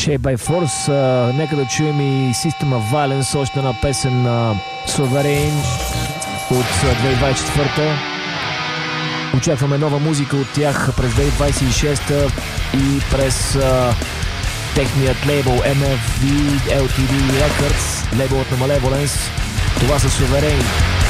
Shape by Force. Нека да чуем и System of Violence, още една песен на Sovereign от 2024. Очакваме нова музика от тях през 2026 и през техният лейбъл MFV LTD Records, лейбълът на Malevolence. Това са Sovereign.